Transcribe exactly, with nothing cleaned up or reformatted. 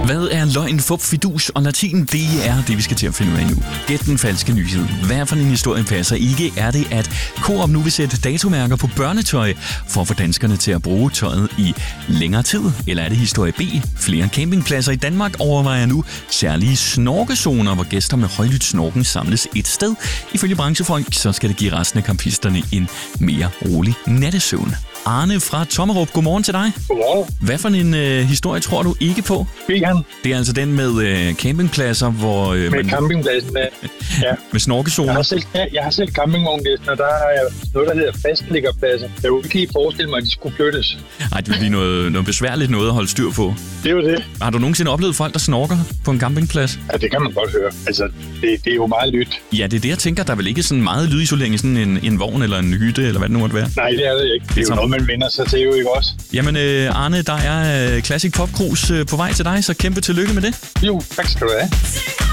Hvad er løgn, fup, fidus og latin? Det er det, vi skal til at finde ud af nu. Gæt den falske nyhed. Hvad for en historie passer ikke? Er det, at Coop nu vil sætte datomærker på børnetøj for at få danskerne til at bruge tøjet i længere tid? Eller er det historie B? Flere campingpladser i Danmark overvejer nu særlige snorkezoner, hvor gæster med højlydt snorken samles et sted. Ifølge branchefolk, så skal det give resten af campisterne en mere rolig nattesøvn. Arne fra Tommerup, godmorgen til dig. Godmorgen. Hvad for en øh, historie tror du ikke på? Vegan. Det er altså den med øh, campingpladser, hvor... Øh, med man, campingpladsen, ja. med snorkezoner. Jeg har selv, jeg, jeg har selv campingvognlisten, og der har jeg noget, der hedder fastliggerpladser. Jeg kunne ikke forestille mig, at de skulle flyttes. Ej, det vil blive noget, noget besværligt noget at holde styr på. Det er jo det. Har du nogensinde oplevet folk, der snorker på en campingplads? Ja, det kan man godt høre. Altså, det, det er jo meget lyt. Ja, det er det, jeg tænker. Der er vel ikke sådan meget lydisolering i sådan en, en vogn eller en hytte, eller hvad det nu måtte være? Nej, det er det ikke. Det er, det er jo noget, man vender sig til, jo ikke også? Jamen, øh, Arne, der er øh, Classic Pop Cruise øh, på vej til dig, så kæmpe tillykke med det. Jo, tak skal du have.